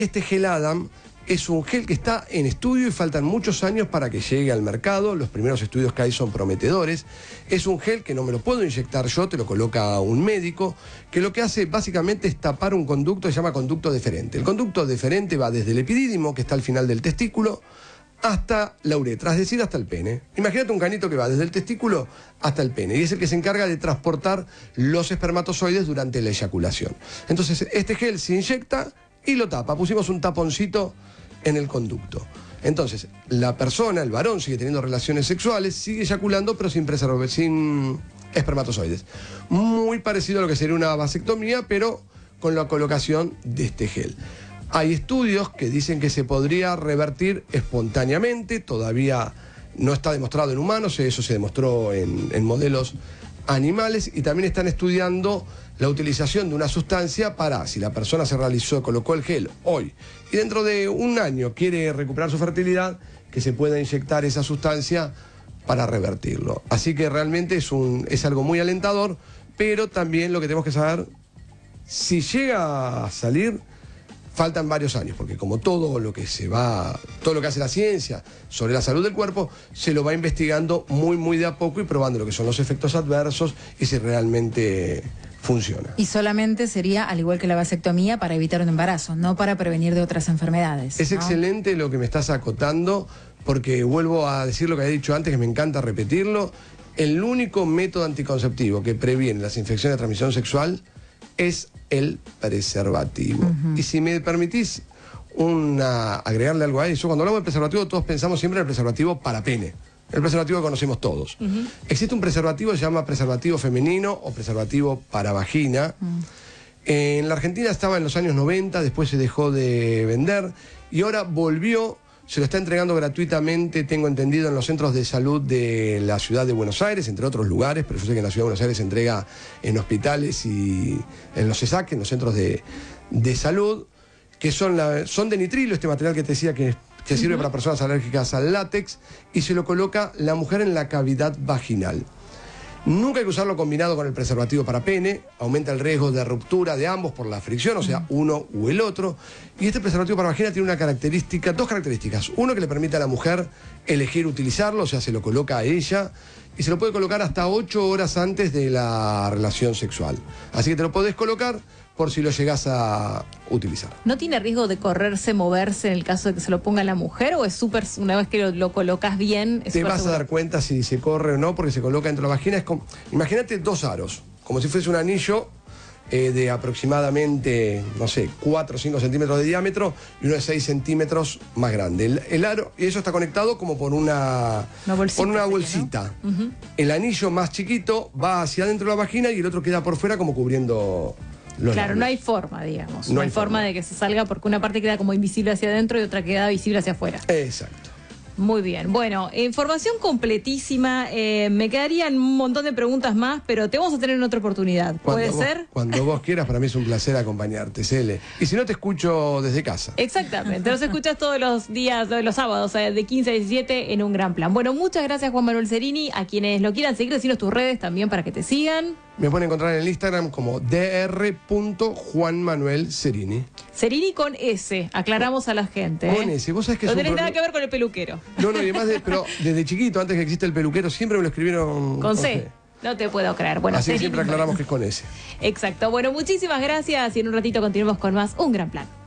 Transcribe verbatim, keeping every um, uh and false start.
Este gel Adam es un gel que está en estudio y faltan muchos años para que llegue al mercado. Los primeros estudios que hay son prometedores. Es un gel que no me lo puedo inyectar yo, te lo coloca un médico, que lo que hace básicamente es tapar un conducto que se llama conducto deferente. El conducto deferente va desde el epidídimo, que está al final del testículo, hasta la uretra, es decir, hasta el pene. Imagínate un canito que va desde el testículo hasta el pene y es el que se encarga de transportar los espermatozoides durante la eyaculación. Entonces, este gel se inyecta y lo tapa. Pusimos un taponcito en el conducto. Entonces, la persona, el varón, sigue teniendo relaciones sexuales, sigue eyaculando, pero sin preservar, sin espermatozoides. Muy parecido a lo que sería una vasectomía, pero con la colocación de este gel. Hay estudios que dicen que se podría revertir espontáneamente, todavía no está demostrado en humanos, eso se demostró en, en modelos animales, y también están estudiando la utilización de una sustancia para, si la persona se realizó, colocó el gel hoy y dentro de un año quiere recuperar su fertilidad, que se pueda inyectar esa sustancia para revertirlo. Así que realmente es, un, es algo muy alentador, pero también lo que tenemos que saber, si llega a salir, faltan varios años, porque como todo lo que se va, todo lo que hace la ciencia sobre la salud del cuerpo, se lo va investigando muy, muy de a poco y probando lo que son los efectos adversos y si realmente funciona. Y solamente sería, al igual que la vasectomía, para evitar un embarazo, no para prevenir de otras enfermedades. Es, ¿no?, excelente lo que me estás acotando, porque vuelvo a decir lo que he dicho antes, que me encanta repetirlo. El único método anticonceptivo que previene las infecciones de transmisión sexual es el preservativo. Uh-huh. Y si me permitís una, agregarle algo a eso, cuando hablamos de preservativo todos pensamos siempre en el preservativo para pene, el preservativo que conocemos todos. Uh-huh. Existe un preservativo que se llama preservativo femenino o preservativo para vagina. Uh-huh. En la Argentina estaba en los años noventa, después se dejó de vender y ahora volvió. Se lo está entregando gratuitamente, tengo entendido, en los centros de salud de la ciudad de Buenos Aires, entre otros lugares, pero yo sé que en la ciudad de Buenos Aires se entrega en hospitales y en los CESAC, en los centros de, de salud, que son, la, son de nitrilo, este material que te decía que, que sirve uh-huh. para personas alérgicas al látex, y se lo coloca la mujer en la cavidad vaginal. Nunca hay que usarlo combinado con el preservativo para pene, aumenta el riesgo de ruptura de ambos por la fricción, o sea, uno u el otro. Y este preservativo para vagina tiene una característica, dos características. Uno, que le permite a la mujer elegir utilizarlo, o sea, se lo coloca a ella, y se lo puede colocar hasta ocho horas antes de la relación sexual. Así que te lo podés colocar por si lo llegás a utilizar. ¿No tiene riesgo de correrse, moverse en el caso de que se lo ponga la mujer, o es súper, una vez que lo, lo colocas bien, es te vas seguro? A dar cuenta si se corre o no, porque se coloca dentro de la vagina? Es como, imagínate dos aros, como si fuese un anillo eh, de aproximadamente, no sé, cuatro o cinco centímetros de diámetro y uno de seis centímetros más grande. El, el aro, y eso está conectado como por una, una bolsita. Por una bolsita. ¿No? Uh-huh. El anillo más chiquito va hacia adentro de la vagina y el otro queda por fuera como cubriendo... Los claro, labios. no hay forma, digamos. No, no hay hay forma, forma de que se salga, porque una parte queda como invisible hacia adentro y otra queda visible hacia afuera. Exacto. Muy bien. Bueno, información completísima. Eh, me quedarían un montón de preguntas más, pero te vamos a tener en otra oportunidad. ¿Puede Cuando vos, ser? Cuando vos quieras, para mí es un placer acompañarte, Cele. Y si no, te escucho desde casa. Exactamente. Los escuchas todos los días, los sábados, de quince a diecisiete, en Un Gran Plan. Bueno, muchas gracias, Juan Manuel Cerini. A quienes lo quieran seguir, decinos tus redes también para que te sigan. Me pueden encontrar en el Instagram como d r punto juan manuel cerini. Cerini con S, aclaramos a la gente. ¿eh? Con S, vos sabés que no es un tenés nada problema... que ver con el peluquero. No, no, y además, de, pero desde chiquito, antes que exista el peluquero, siempre me lo escribieron con C. C. No te puedo creer. Bueno, así que siempre aclaramos que es con S. Exacto. Bueno, muchísimas gracias y en un ratito continuamos con más Un Gran Plan.